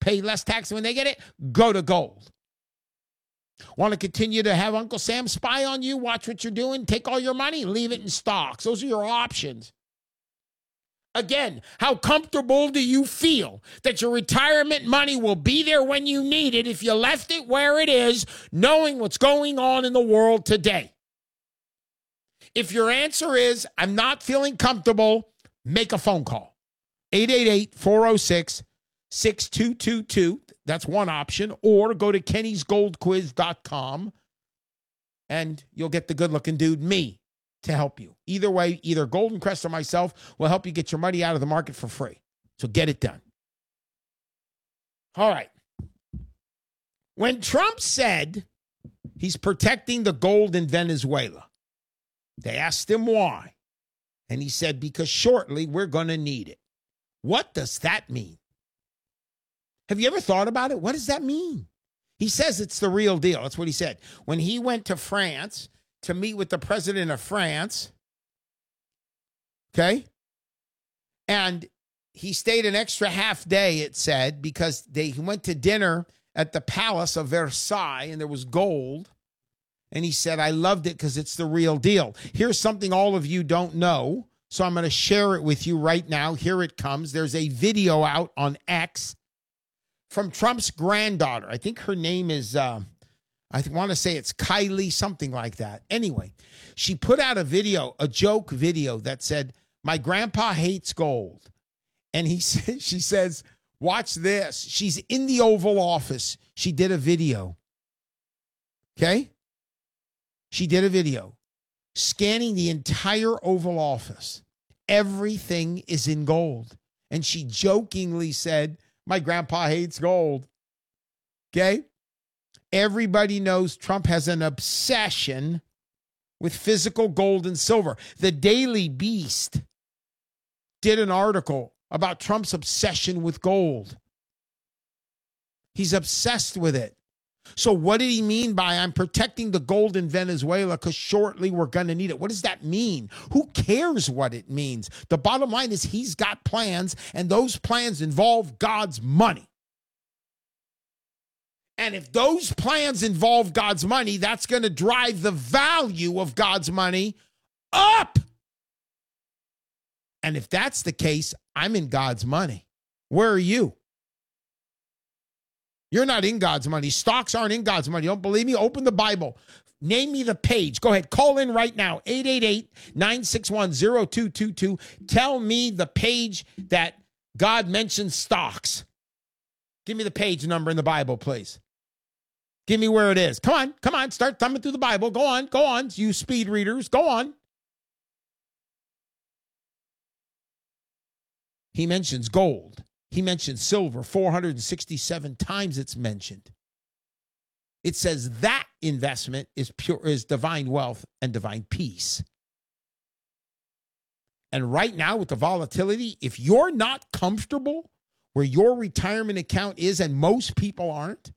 pay less tax when they get it? Go to gold. Want to continue to have Uncle Sam spy on you, watch what you're doing, take all your money, leave it in stocks. Those are your options. Again, how comfortable do you feel that your retirement money will be there when you need it if you left it where it is, knowing what's going on in the world today? If your answer is, I'm not feeling comfortable, make a phone call. 888-406-6222. That's one option. Or go to kennysgoldquiz.com and you'll get the good-looking dude, me, to help you. Either way, either Golden Crest or myself will help you get your money out of the market for free. So get it done. All right. When Trump said he's protecting the gold in Venezuela, they asked him why. And he said, because shortly we're going to need it. What does that mean? Have you ever thought about it? What does that mean? He says it's the real deal. That's what he said. When he went to France to meet with the president of France, okay? And he stayed an extra half day, it said, because he went to dinner at the Palace of Versailles and there was gold. And he said, I loved it because it's the real deal. Here's something all of you don't know, so I'm going to share it with you right now. Here it comes. There's a video out on X from Trump's granddaughter. I think her name is, I want to say it's Kylie, something like that. Anyway, she put out a video, a joke video that said, my grandpa hates gold. And she says, watch this. She's in the Oval Office. She did a video. Okay? She did a video scanning the entire Oval Office. Everything is in gold. And she jokingly said, my grandpa hates gold. Okay? Everybody knows Trump has an obsession with physical gold and silver. The Daily Beast did an article about Trump's obsession with gold. He's obsessed with it. So what did he mean by I'm protecting the gold in Venezuela because shortly we're going to need it? What does that mean? Who cares what it means? The bottom line is he's got plans, and those plans involve God's money. And if those plans involve God's money, that's going to drive the value of God's money up. And if that's the case, I'm in God's money. Where are you? You're not in God's money. Stocks aren't in God's money. Don't believe me? Open the Bible. Name me the page. Go ahead. Call in right now. 888-961-0222. Tell me the page that God mentions stocks. Give me the page number in the Bible, please. Give me where it is. Come on. Start thumbing through the Bible. Go on. You speed readers. Go on. He mentions gold. He mentioned silver 467 times it's mentioned. It says that investment is divine wealth and divine peace. And right now with the volatility, if you're not comfortable where your retirement account is, and most people aren't,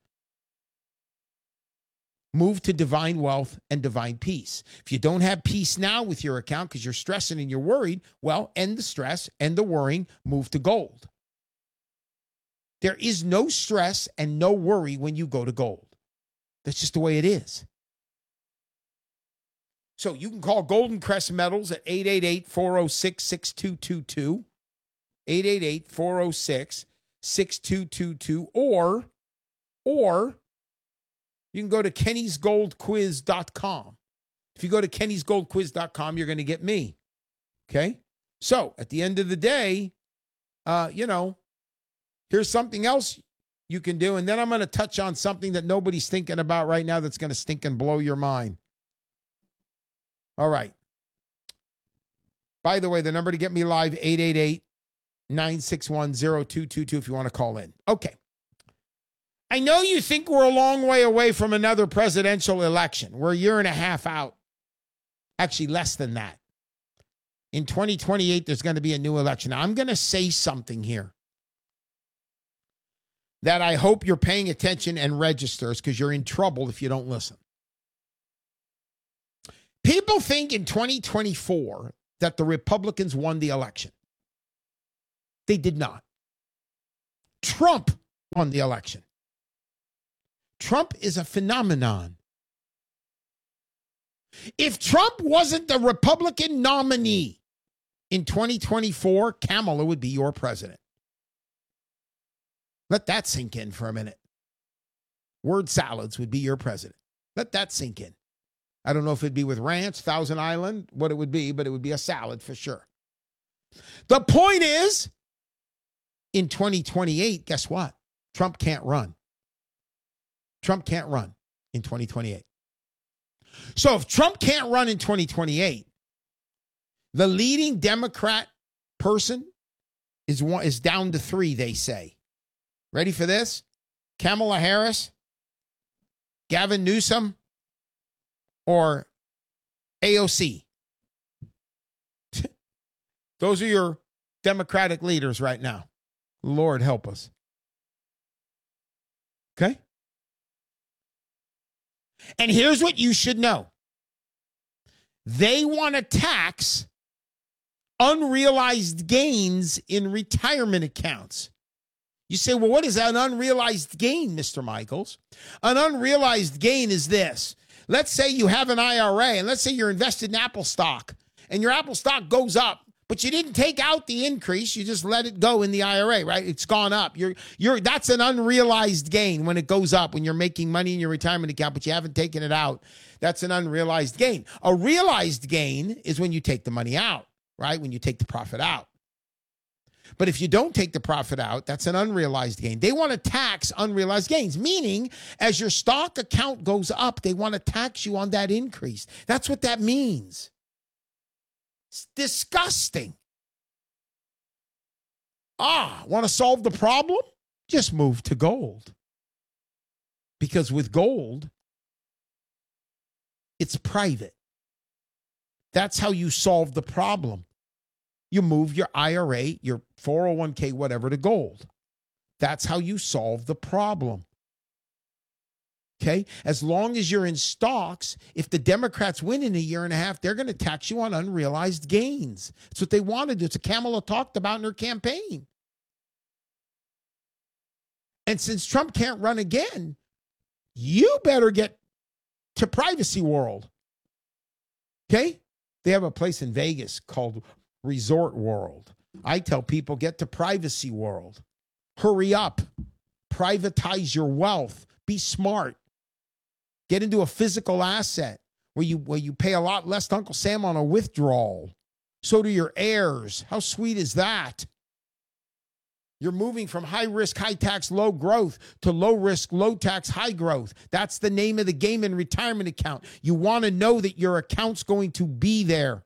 move to divine wealth and divine peace. If you don't have peace now with your account because you're stressing and you're worried, well, end the stress, end the worrying, move to gold. There is no stress and no worry when you go to gold. That's just the way it is. So you can call Golden Crest Metals at 888-406-6222, 888-406-6222, or you can go to kennysgoldquiz.com. If you go to kennysgoldquiz.com, you're going to get me. Okay? So at the end of the day, here's something else you can do. And then I'm going to touch on something that nobody's thinking about right now that's going to stink and blow your mind. All right. By the way, the number to get me live, 888-961-0222 if you want to call in. Okay. I know you think we're a long way away from another presidential election. We're a year and a half out. Actually, less than that. In 2028, there's going to be a new election. Now, I'm going to say something here that I hope you're paying attention and registers, because you're in trouble if you don't listen. People think in 2024 that the Republicans won the election. They did not. Trump won the election. Trump is a phenomenon. If Trump wasn't the Republican nominee in 2024, Kamala would be your president. Let that sink in for a minute. Word salads would be your president. Let that sink in. I don't know if it'd be with ranch, Thousand Island, what it would be, but it would be a salad for sure. The point is, in 2028, guess what? Trump can't run. Trump can't run in 2028. So if Trump can't run in 2028, the leading Democrat person is down to 3, they say. Ready for this? Kamala Harris, Gavin Newsom, or AOC. Those are your Democratic leaders right now. Lord help us. Okay? And here's what you should know. They want to tax unrealized gains in retirement accounts. You say, well, what is an unrealized gain, Mr. Michaels? An unrealized gain is this. Let's say you have an IRA, and let's say you're invested in Apple stock, and your Apple stock goes up, but you didn't take out the increase. You just let it go in the IRA, right? It's gone up. That's an unrealized gain when it goes up, when you're making money in your retirement account, but you haven't taken it out. That's an unrealized gain. A realized gain is when you take the money out, right? When you take the profit out. But if you don't take the profit out, that's an unrealized gain. They want to tax unrealized gains, meaning as your stock account goes up, they want to tax you on that increase. That's what that means. It's disgusting. Want to solve the problem? Just move to gold. Because with gold, it's private. That's how you solve the problem. You move your IRA, your 401k, whatever, to gold. That's how you solve the problem. Okay? As long as you're in stocks, if the Democrats win in a year and a half, they're going to tax you on unrealized gains. That's what they want to do. It's what Kamala talked about in her campaign. And since Trump can't run again, you better get to Privacy World. Okay? They have a place in Vegas called Resort World. I tell people, get to Privacy World. Hurry up. Privatize your wealth. Be smart. Get into a physical asset where you pay a lot less to Uncle Sam on a withdrawal. So do your heirs. How sweet is that? You're moving from high risk, high tax, low growth to low risk, low tax, high growth. That's the name of the game in retirement account. You want to know that your account's going to be there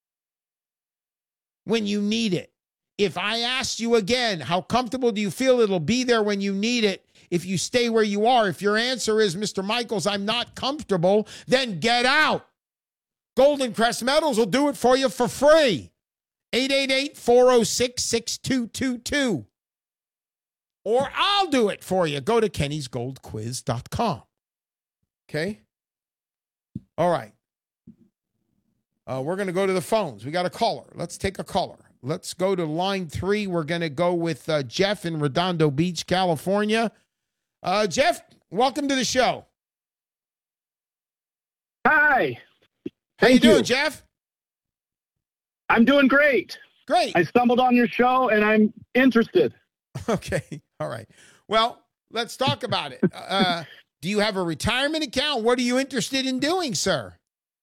when you need it. If I asked you again, how comfortable do you feel it'll be there when you need it if you stay where you are? If your answer is, Mr. Michaels, I'm not comfortable, then get out. Golden Crest Metals will do it for you for free. 888-406-6222. Or I'll do it for you. Go to kennysgoldquiz.com. Okay? All right. We're going to go to the phones. We got a caller. Let's take a caller. Let's go to line 3. We're going to go with Jeff in Redondo Beach, California. Jeff, welcome to the show. Hi. How you doing, Jeff? I'm doing great. Great. I stumbled on your show, and I'm interested. Okay. All right. Well, let's talk about it. Do you have a retirement account? What are you interested in doing, sir?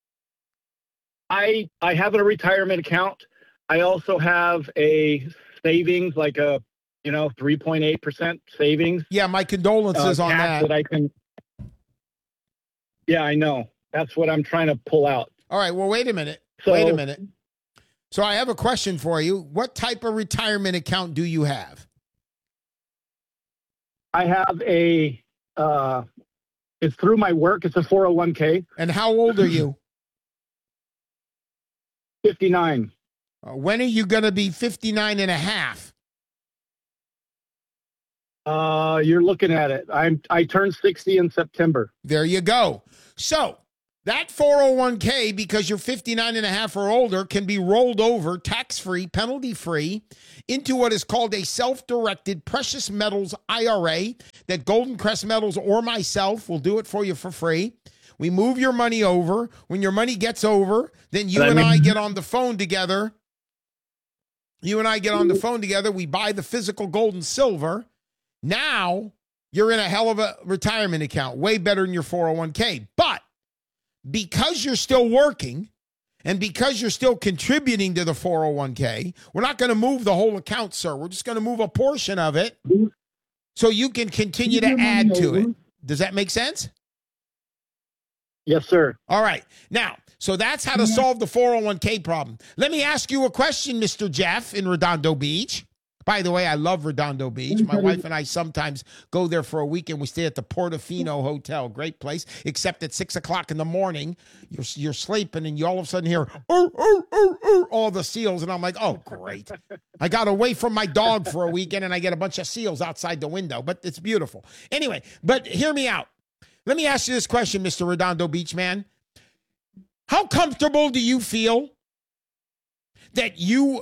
I have a retirement account. I also have a savings, like a 3.8% savings. Yeah, my condolences on that. I can. Yeah, I know. That's what I'm trying to pull out. All right. Well, wait a minute. So I have a question for you. What type of retirement account do you have? I have it's through my work. It's a 401k. And how old are you? 59. When are you going to be 59 and a half? You're looking at it. I turned 60 in September. There you go. So That 401k, because you're 59 and a half or older, can be rolled over tax-free, penalty-free into what is called a self-directed precious metals IRA that Golden Crest Metals or myself will do it for you for free. We move your money over. When your money gets over, then you and I get on the phone together. You and I get on the phone together. We buy the physical gold and silver. Now you're in a hell of a retirement account, way better than your 401k. But because you're still working and because you're still contributing to the 401k, we're not going to move the whole account, sir. We're just going to move a portion of it so you can continue to add to it. Does that make sense? Yes, sir. All right. Now, so that's how to solve the 401k problem. Let me ask you a question, Mr. Jeff in Redondo Beach. By the way, I love Redondo Beach. My wife and I sometimes go there for a weekend. We stay at the Portofino Hotel. Great place, except at 6 o'clock in the morning, you're sleeping and you all of a sudden hear all the seals. And I'm like, oh, great. I got away from my dog for a weekend and I get a bunch of seals outside the window, but it's beautiful. Anyway, but hear me out. Let me ask you this question, Mr. Redondo Beach man. How comfortable do you feel that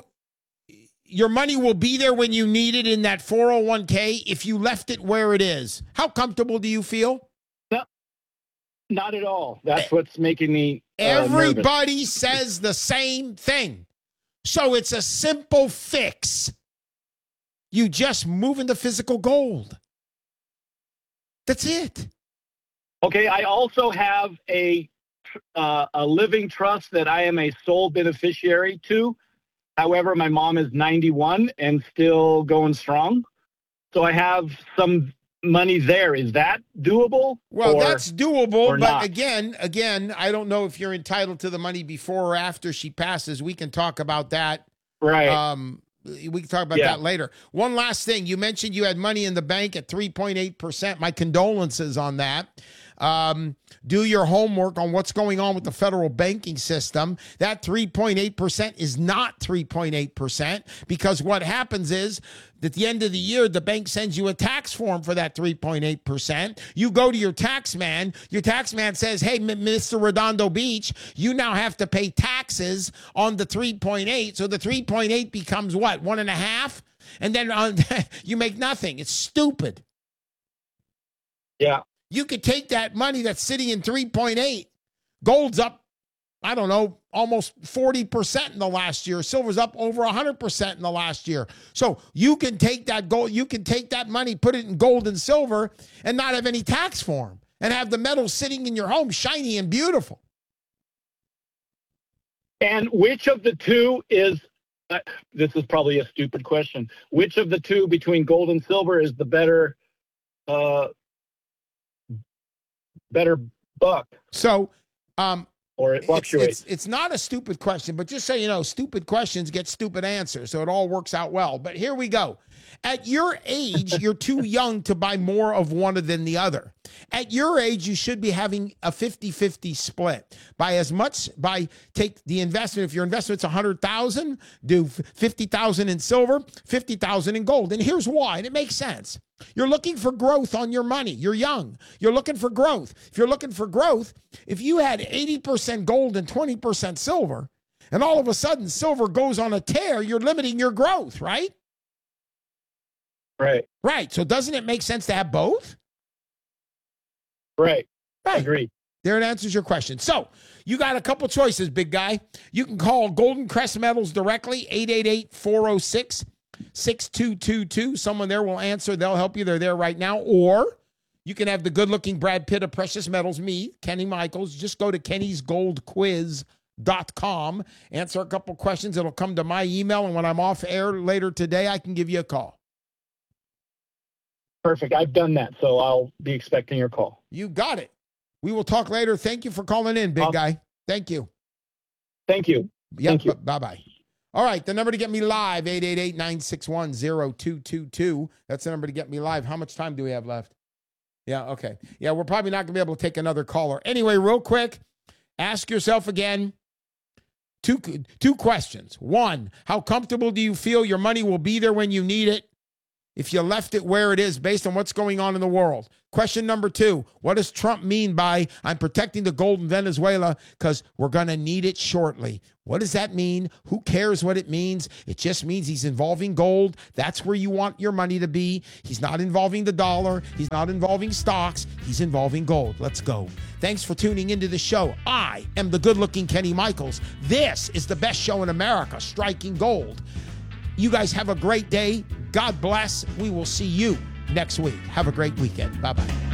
your money will be there when you need it in that 401k if you left it where it is? How comfortable do you feel? No, not at all. That's what's making me Everybody nervous. says the same thing. So it's a simple fix. You just move into physical gold. That's it. Okay, I also have a living trust that I am a sole beneficiary to. However, my mom is 91 and still going strong. So I have some money there. Is that doable? Well, that's doable. But not? again, I don't know if you're entitled to the money before or after she passes. We can talk about that. Right. We can talk about that later. One last thing. You mentioned you had money in the bank at 3.8%. My condolences on that. Do your homework on what's going on with the federal banking system. That 3.8% is not 3.8% because what happens is at the end of the year, the bank sends you a tax form for that 3.8%. You go to your tax man. Your tax man says, hey, Mr. Redondo Beach, you now have to pay taxes on the 3.8. So the 3.8 becomes what? 1.5? And then you make nothing. It's stupid. Yeah. You could take that money that's sitting in 3.8. Gold's up, I don't know, almost 40% in the last year. Silver's up over 100% in the last year. So you can take that gold, you can take that money, put it in gold and silver, and not have any tax form, and have the metal sitting in your home, shiny and beautiful. And which of the two is, this is probably a stupid question, which of the two between gold and silver is the better buck? So, or it fluctuates. It's not a stupid question, but just so you know, stupid questions get stupid answers, so it all works out well. But here we go. At your age, you're too young to buy more of one than the other. At your age, you should be having a 50-50 split. Take the investment. If your investment's $100,000, do $50,000 in silver, $50,000 in gold. And here's why, and it makes sense. You're looking for growth on your money. You're young. You're looking for growth. If you're looking for growth, if you had 80% gold and 20% silver, and all of a sudden silver goes on a tear, you're limiting your growth, right? Right. Right. So doesn't it make sense to have both? Right. Right. Agreed. There it answers your question. So you got a couple choices, big guy. You can call Golden Crest Metals directly, 888-406-6222. Someone there will answer. They'll help you. They're there right now. Or you can have the good-looking Brad Pitt of Precious Metals, me, Kenny Michaels. Just go to kennysgoldquiz.com. Answer a couple questions. It'll come to my email, and when I'm off air later today, I can give you a call. Perfect. I've done that, so I'll be expecting your call. You got it. We will talk later. Thank you for calling in, big guy. Thank you. Thank you. Yeah, Thank you. Bye-bye. All right, the number to get me live, 888-961-0222. That's the number to get me live. How much time do we have left? Yeah, okay. Yeah, we're probably not going to be able to take another caller. Anyway, real quick, ask yourself again two questions. One, how comfortable do you feel your money will be there when you need it if you left it where it is based on what's going on in the world? Question number 2, what does Trump mean by I'm protecting the gold in Venezuela because we're going to need it shortly? What does that mean? Who cares what it means? It just means he's involving gold. That's where you want your money to be. He's not involving the dollar. He's not involving stocks. He's involving gold. Let's go. Thanks for tuning into the show. I am the good-looking Kenny Michaels. This is the best show in America, Striking Gold. You guys have a great day. God bless. We will see you next week. Have a great weekend. Bye-bye.